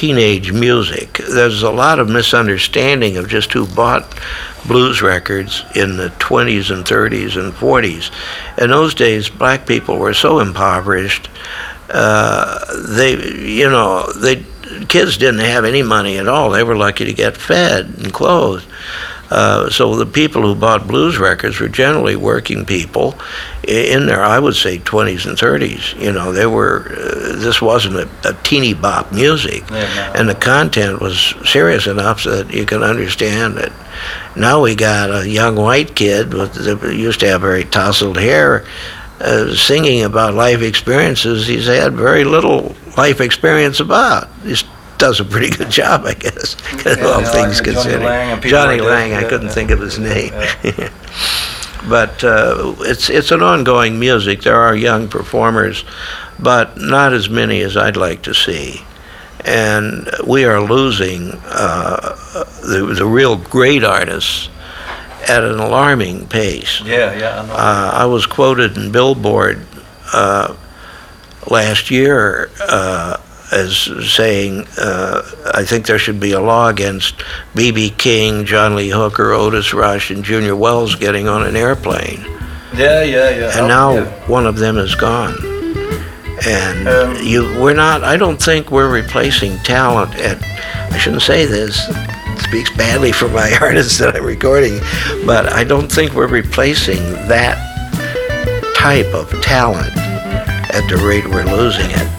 teenage music. There's a lot of misunderstanding of just who bought blues records in the 20s and 30s and 40s. In those days, black people were so impoverished. Kids didn't have any money at all. They were lucky to get fed and clothed. So the people who bought blues records were generally working people in their, I would say, 20s and 30s. They were, this wasn't a teeny bop music. Yeah, no. And the content was serious enough so that you can understand it. Now we got a young white kid that used to have very tousled hair singing about life experiences he's had very little life experience about. He does a pretty good job, I guess, all things considered. Johnny Lang, I couldn't think of his name. Yeah. But it's an ongoing music. There are young performers, but not as many as I'd like to see. And we are losing the real great artists at an alarming pace. Yeah, I know. I was quoted in Billboard last year as saying, I think there should be a law against B.B. King, John Lee Hooker, Otis Rush, and Junior Wells getting on an airplane. Yeah. And now one of them is gone. And I don't think we're replacing talent I shouldn't say this, it speaks badly for my artists that I'm recording, but I don't think we're replacing that type of talent at the rate we're losing it.